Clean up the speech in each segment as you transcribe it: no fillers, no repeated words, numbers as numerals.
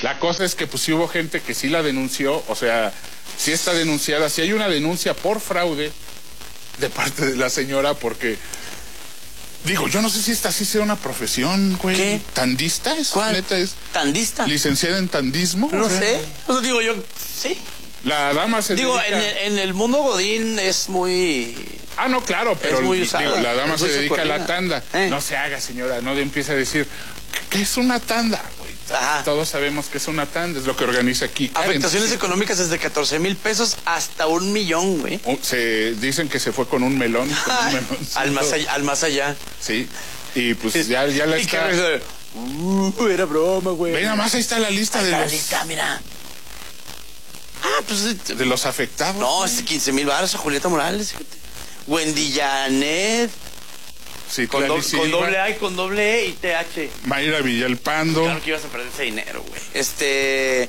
La cosa es que pues sí hubo gente que sí la denunció, o sea, sí está denunciada, sí hay una denuncia por fraude de parte de la señora, porque digo, yo no sé si esta sí sea una profesión, güey. ¿Qué? ¿Tandista? ¿Cuál? Neta es ¿Tandista? licenciada en tandismo. No o sea, sé. Pues digo yo, sí. La dama se Digo, dedica... en el mundo godín es muy... Ah, no, claro, pero muy digo, usada, la dama es se muy dedica a la socorrida. tanda. No se haga, señora, no empiece a decir, ¿qué es una tanda, güey? Ajá. Todos sabemos que es una tanda, es lo que organiza aquí. Afectaciones económicas desde 14,000 pesos hasta 1 millón, güey. Se dicen que se fue con un melón. Con un meloncito. al más allá. Sí, y pues ya la Y está... que era broma, güey. Ve nada más, ahí está la lista de La los... lista, mira. Ah, pues... De los afectados. No, 15,000 baros a Julieta Morales, fíjate. Wendy Janet. Sí, Con Clary Silva, doble A y con doble E y TH. Mayra Villalpando. Claro que ibas a perder ese dinero, güey.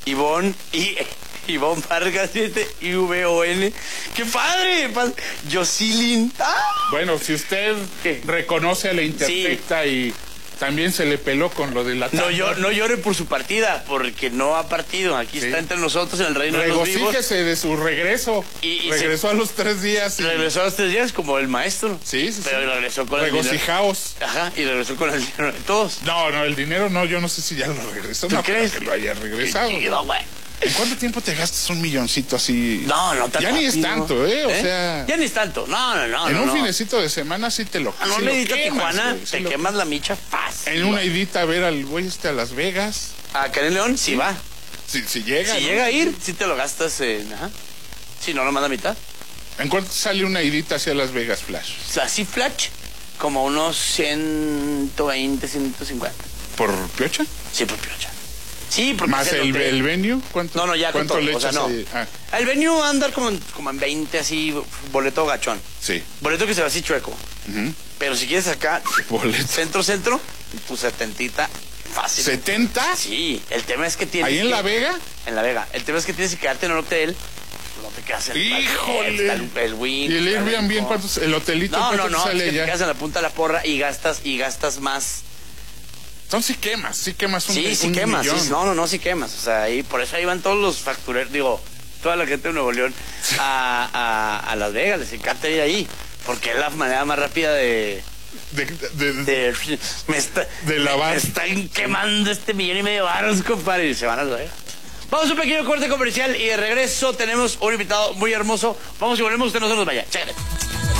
Ivonne Vargas, IVON. ¡Qué padre! Jocelyn. ¡Ah! Bueno, si usted ¿Qué? reconoce a la Interfecta y también se le peló con lo de la tanda. No llore por su partida, porque no ha partido. Aquí Sí. está entre nosotros en el reino de los vivos. Regocíjese de su regreso. Y regresó a los 3 días. Y... regresó a los 3 días como el maestro. Sí. Pero regresó con el dinero. Regocijaos. Ajá, y regresó con el dinero de todos. No, el dinero no, yo no sé si ya lo regresó. ¿Tú No crees? creo que lo haya regresado. Qué chido, güey. ¿En cuánto tiempo te gastas $1 milloncito así? No tan Ya ni es rápido. tanto, O sea... Ya ni es tanto. No. En un finecito de semana sí te lo En sí una lo idita a quemas, Tijuana, güey, sí te lo- quemas la micha fácil. En una idita a ver al güey a Las Vegas. A Karen León, sí va. Si llega. Si ¿no? llega a ir, sí te lo gastas en... Ajá. Si no, nomás la mitad. ¿En cuánto sale una idita hacia Las Vegas, Flash? O sea, así flash, como unos 120, 150. ¿Por piocha? Sí, por piocha. Sí, porque ¿Más es el hotel. venue? ¿Cuánto, No, ya con ¿cuánto todo, le o sea, echas no. ahí? Ah, El venue va a andar como en 20, así, boleto gachón. sí. Boleto que se va así chueco. Ujú. Pero si quieres acá, Boleto. centro, tu 70 fácil. ¿70? Sí, el tema es que tienes ¿Ahí en que- La Vega? En La Vega. El tema es que tienes que quedarte en un hotel. No te quedas en ¡Híjole! está el Wynn. ¿Y el está Airbnb en no. cuánto? ¿El hotelito en No, cuánto es sale que te ya? quedas en la punta de la porra y gastas más. Entonces sí quemas un Sí un quemas. millón. Sí, no, sí quemas. O sea, ahí, por eso ahí van todos los factureros, digo, toda la gente de Nuevo León a Las Vegas. Les encanta ir ahí. Porque es la manera más rápida de De lavar. Me están quemando este 1,5 millones de baros, compadre. Y se van a Las Vegas. Vamos a un pequeño corte comercial y de regreso tenemos un invitado muy hermoso. Vamos y volvemos, usted no se nos vaya. Chécale.